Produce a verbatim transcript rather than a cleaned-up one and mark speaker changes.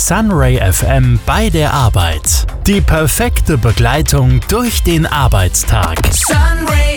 Speaker 1: Sunray F M bei der Arbeit. Die perfekte Begleitung durch den Arbeitstag.
Speaker 2: Sunray